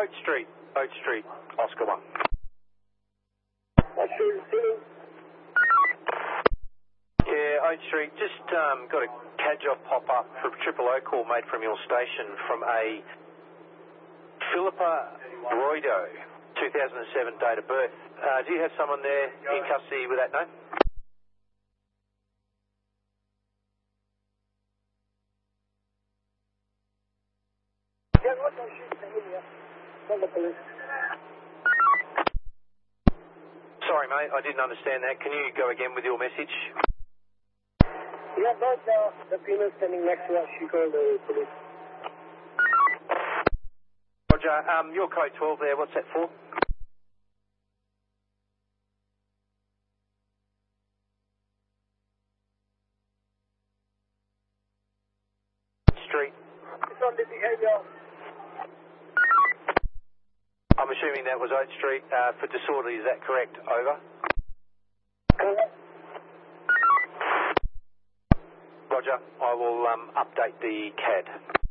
Oak Street, Oscar 1. Yeah, Oak Street, just got a CAD job pop up for a triple O call made from your station from a Philippa Broido, 2007 date of birth. Do you have someone there in custody with that name? Sorry, mate, I didn't understand that. Can you go again with your message? Yeah, but the female standing next to us, she called the police. Roger, your code 12 there, what's that for? Street. It's on the behavior. I'm assuming that was Oak Street for disorderly, is that correct? Over. Correct. Roger, I will update the CAD.